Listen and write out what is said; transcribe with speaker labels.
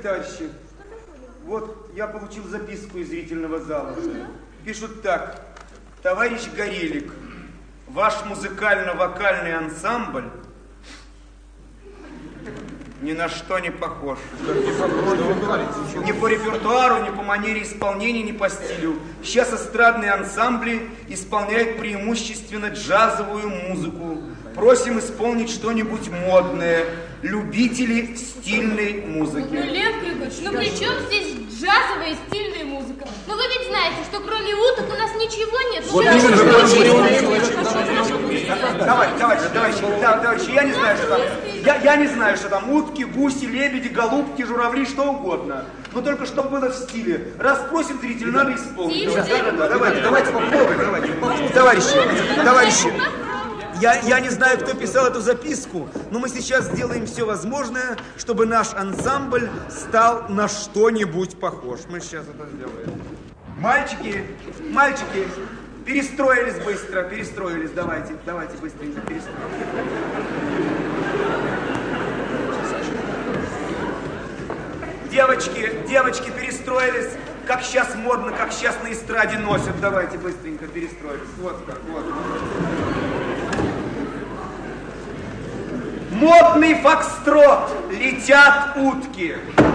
Speaker 1: товарищи, вот я получил записку из зрительного зала. Пишут так. Товарищ Горелик, ваш музыкально-вокальный ансамбль ни на что не похож. Ни по репертуару, ни по манере исполнения, ни по стилю. Сейчас эстрадные ансамбли исполняют преимущественно джазовую музыку. Просим исполнить что-нибудь модное. Любители стильной музыки.
Speaker 2: Ну, Лев Григорьевич, ну при чем здесь джазовая и стильная музыка? Ну вы ведь знаете, что кроме уток у нас ничего нет.
Speaker 1: Товарищи, я не знаю, что там. Я не знаю, что там утки, гуси, лебеди, голубки, журавли, что угодно. Но только чтобы было в стиле. Раз просим зрителя, надо исполнить. Давайте попробуем. Товарищи. Я не знаю, кто писал эту записку, но мы сейчас сделаем все возможное, чтобы наш ансамбль стал на что-нибудь похож. Мы сейчас это сделаем. Мальчики, перестроились быстро, давайте быстренько перестроились. Девочки перестроились, как сейчас модно, как сейчас на эстраде носят. Давайте быстренько перестроились. Вот так, вот. Модный фокстрот, летят утки.